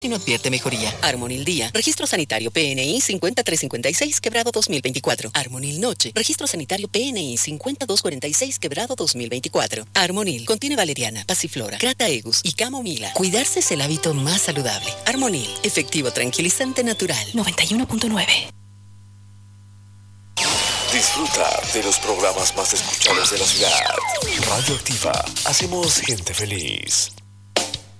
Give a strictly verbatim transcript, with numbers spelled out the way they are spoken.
y no advierte mejoría. Armonil Día, Registro Sanitario P N I cinco tres cinco seis, quebrado dos mil veinticuatro. Armonil Noche, Registro Sanitario P N I cinco dos cuatro seis, quebrado dos mil veinticuatro. Armonil contiene valeriana, pasiflora, crataegus y camomila. Cuidarse es el hábito más saludable. Armonil, efectivo tranquilizante natural. noventa y uno punto nueve. Disfruta de los programas más escuchados de la ciudad. Radio Activa, hacemos gente feliz.